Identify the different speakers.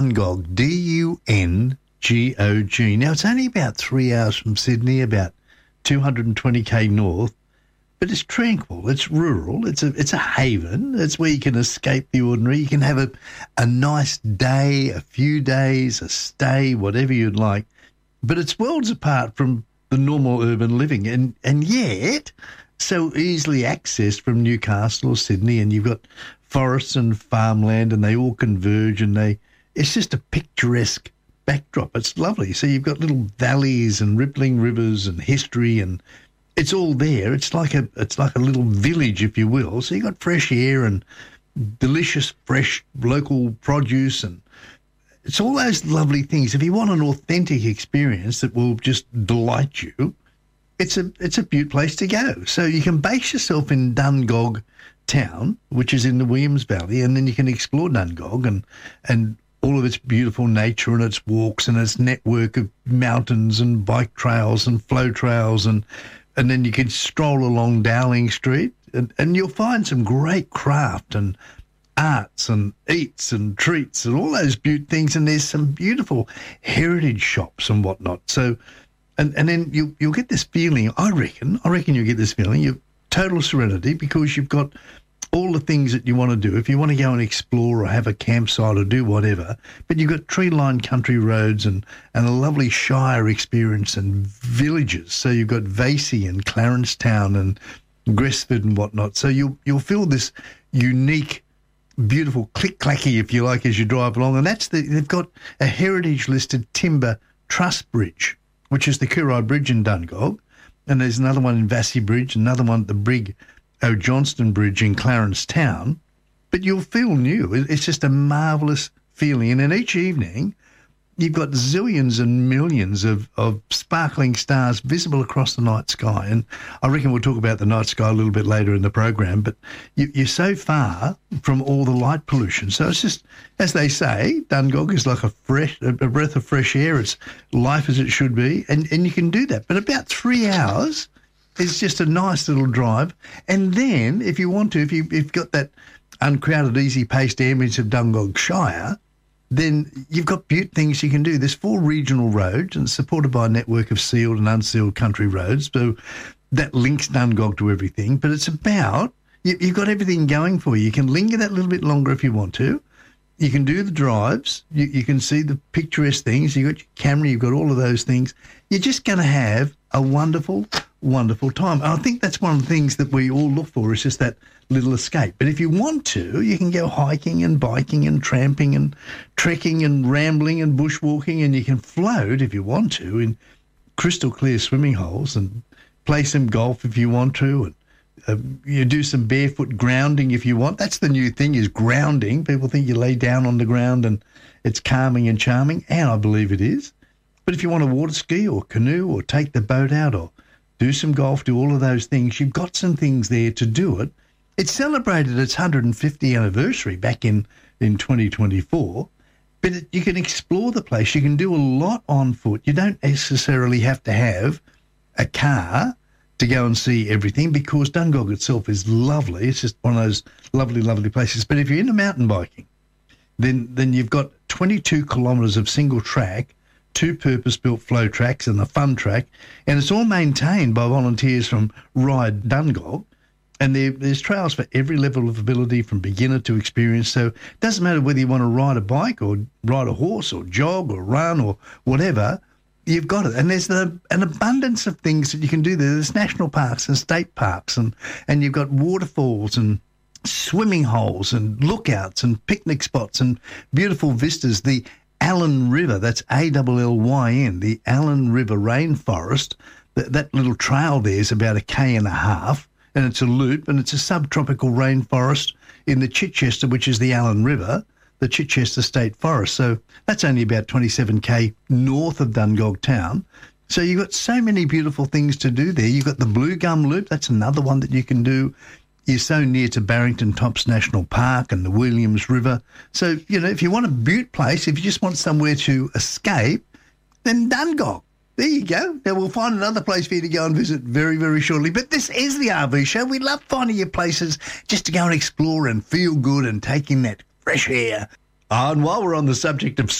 Speaker 1: Dungog, D-U-N-G-O-G. Now, it's only about 3 hours from Sydney, about 220k north, but it's tranquil, it's rural, it's a haven. It's where you can escape the ordinary. You can have a nice day, a few days, a stay, whatever you'd like. But it's worlds apart from the normal urban living, and yet so easily accessed from Newcastle or Sydney, and you've got forests and farmland, and they all converge, and it's just a picturesque backdrop. It's lovely. So you've got little valleys and rippling rivers and history, and it's all there. It's like a little village, if you will. So you've got fresh air and delicious, fresh local produce, and it's all those lovely things. If you want an authentic experience that will just delight you, it's a beaut place to go. So you can base yourself in Dungog town, which is in the Williams Valley, and then you can explore Dungog and all of its beautiful nature and its walks and its network of mountains and bike trails and flow trails, and then you can stroll along Dowling Street and you'll find some great craft and arts and eats and treats and all those beaut things, and there's some beautiful heritage shops and whatnot. So and then you'll get this feeling, I reckon you'll get this feeling, you've total serenity, because you've got all the things that you want to do. If you want to go and explore or have a campsite or do whatever, but you've got tree-lined country roads and a lovely shire experience and villages. So you've got Vasey and Clarence Town and Gresford and whatnot. So you'll feel this unique, beautiful click-clacky, if you like, as you drive along. And they've got a heritage-listed timber truss bridge, which is the Kurai Bridge in Dungog. And there's another one in Vassy Bridge, another one at the Brig O'Johnston Bridge in Clarence Town. But you'll feel new. It's just a marvellous feeling. And then each evening, you've got zillions and millions of sparkling stars visible across the night sky. And I reckon we'll talk about the night sky a little bit later in the program, but you're so far from all the light pollution. So it's just, as they say, Dungog is like a breath of fresh air. It's life as it should be, and you can do that. But about 3 hours is just a nice little drive. And then, if you want to, if you've got that uncrowded, easy-paced image of Dungog Shire, then you've got beaut things you can do. There's 4 regional roads and supported by a network of sealed and unsealed country roads. So that links Dungog to everything. But it's about, you've got everything going for you. You can linger that little bit longer if you want to. You can do the drives. You can see the picturesque things. You've got your camera. You've got all of those things. You're just going to have a wonderful, wonderful time. And I think that's one of the things that we all look for, is just that little escape. But if you want to, you can go hiking and biking and tramping and trekking and rambling and bushwalking, and you can float if you want to in crystal clear swimming holes and play some golf if you want to, and you do some barefoot grounding if you want. That's the new thing, is grounding. People think you lay down on the ground and it's calming and charming, and I believe it is. But if you want to water ski or canoe or take the boat out or do some golf, do all of those things, you've got some things there to do it. It celebrated its 150th anniversary back in 2024, but you can explore the place. You can do a lot on foot. You don't necessarily have to have a car to go and see everything, because Dungog itself is lovely. It's just one of those lovely, lovely places. But if you're into mountain biking, then you've got 22 kilometres of single track, 2 purpose-built flow tracks and a fun track, and it's all maintained by volunteers from Ride Dungog. And there's trails for every level of ability, from beginner to experienced. So it doesn't matter whether you want to ride a bike or ride a horse or jog or run or whatever, you've got it. And there's an abundance of things that you can do there. There's national parks and state parks, and you've got waterfalls and swimming holes and lookouts and picnic spots and beautiful vistas. The Allen River, that's Allyn, the Allen River Rainforest, that little trail there is about 1.5 km, and it's a loop, and it's a subtropical rainforest in the Chichester, which is the Allen River, the Chichester State Forest. So that's only about 27k north of Dungog town. So you've got so many beautiful things to do there. You've got the Blue Gum Loop. That's another one that you can do. You're so near to Barrington Tops National Park and the Williams River. So, if you want a beaut place, if you just want somewhere to escape, then Dungog. There you go. Now, we'll find another place for you to go and visit very, very shortly. But this is the RV Show. We love finding you places just to go and explore and feel good and take in that fresh air And while we're on the subject of